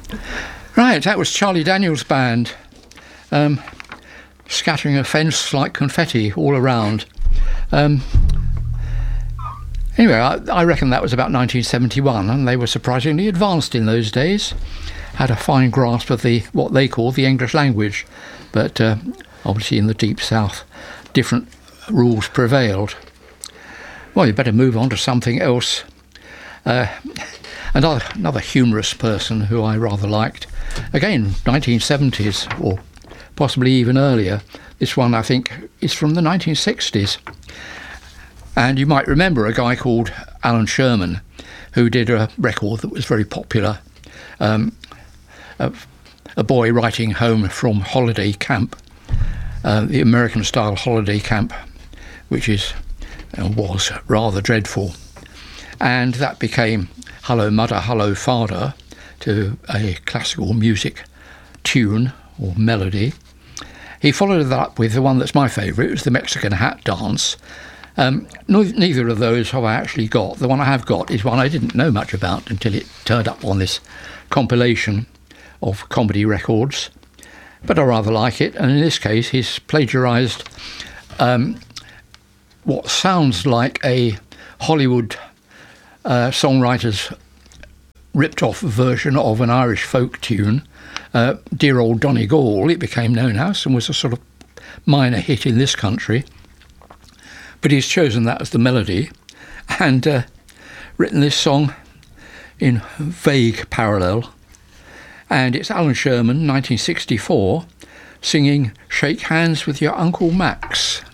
Right, that was Charlie Daniels Band, scattering a fence like confetti all around. Anyway, I reckon that was about 1971, and they were surprisingly advanced in those days, had a fine grasp of what they call the English language, but obviously in the Deep South, different rules prevailed. Well, you better move on to something else. Another humorous person who I rather liked, again, 1970s, or possibly even earlier. This one, I think, is from the 1960s. And you might remember a guy called Alan Sherman, who did a record that was very popular. A boy writing home from holiday camp, the American-style holiday camp, which was rather dreadful. And that became Hello Mudder, Hello Father, to a classical music tune or melody. He followed that up with the one that's my favourite. It was the Mexican Hat Dance. Neither of those have I actually got. The one I have got is one I didn't know much about until it turned up on this compilation of comedy records. But I rather like it, and in this case he's plagiarised what sounds like a Hollywood songwriter's ripped-off version of an Irish folk tune, Dear Old Donegal, it became known as, and was a sort of minor hit in this country. But he's chosen that as the melody and written this song in vague parallel. And it's Alan Sherman, 1964, singing Shake Hands with Your Uncle Max.